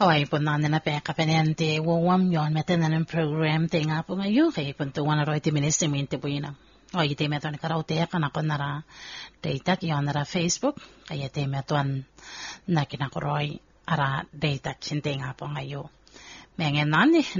Away po na peka penente wawam yon meten program tinga po ngayon kay punto 1 minutes minute po yun. O ite meton karaote kana konara data yon nara Facebook kay ite meton na kinakoroy ara data kintenga po ngayon. Mengen nani